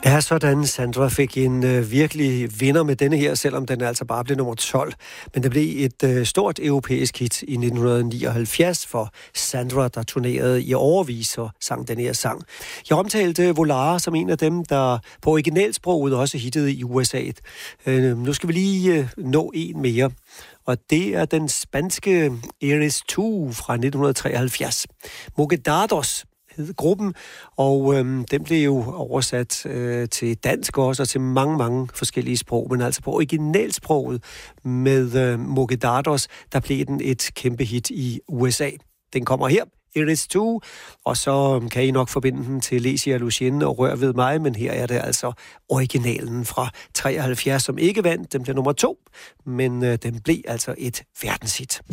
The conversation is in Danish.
Ja, sådan. Sandra fik en virkelig vinder med denne her, selvom den altså bare blev nummer 12. Men det blev et stort europæisk hit i 1979 for Sandra, der turnerede i årevis og sang den her sang. Jeg omtalte Volare som en af dem, der på originalsproget også hittede i USA. Nu skal vi lige nå en mere. Og det er den spanske Eres Tú fra 1973. Moguedados hed gruppen, og den blev jo oversat til dansk også, og til mange forskellige sprog, men altså på originalsproget med Moguedados, der blev den et kæmpe hit i USA. Den kommer her, Eres Tú, og så kan I nok forbinde den til Lesia Lucien og Rør ved mig, men her er det altså originalen fra 73, som ikke vandt. Den blev nummer 2, men den blev altså et verdenshit.